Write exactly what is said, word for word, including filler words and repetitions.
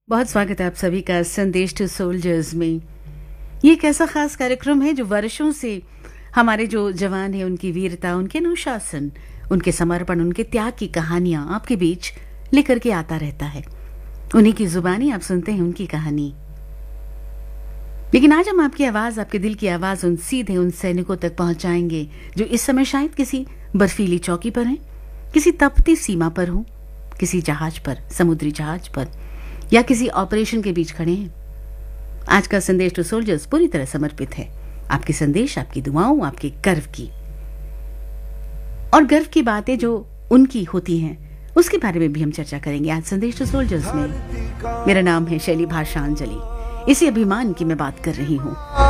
बहुत स्वागत है आप सभी का संदेश टू सोल्जर्स में। ये एक ऐसा खास कार्यक्रम है जो वर्षों से हमारे जो जवान हैं उनकी वीरता, उनके अनुशासन, उनके समर्पण, उनके त्याग की कहानियां आपके बीच लेकर के आता रहता है। उन्हीं की जुबानी आप सुनते हैं उनकी कहानी। लेकिन आज हम आपकी आवाज, आपके दिल की आवाज उन सीधे उन सैनिकों तक पहुंचाएंगे जो इस समय शायद किसी बर्फीली चौकी पर हैं, किसी तपती सीमा पर हों, किसी जहाज पर, समुद्री जहाज पर या किसी ऑपरेशन के बीच खड़े हैं। आज का संदेश टू सोल्जर्स पूरी तरह समर्पित है आपके संदेश, आपकी दुआओं, आपके गर्व की। और गर्व की बातें जो उनकी होती हैं उसके बारे में भी हम चर्चा करेंगे आज संदेश टू सोल्जर्स में। मेरा नाम है शैली भाषांजलि। इसी अभिमान की मैं बात कर रही हूँ।